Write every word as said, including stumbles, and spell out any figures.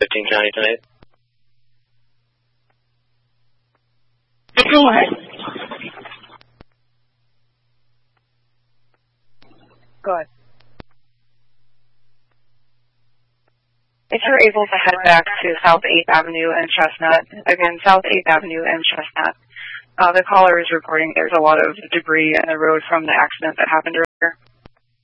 fifteen County tonight. Go ahead. Go ahead. If you're able to head back to South eighth Avenue and Chestnut, again, South eighth Avenue and Chestnut, uh, the caller is reporting there's a lot of debris in the road from the accident that happened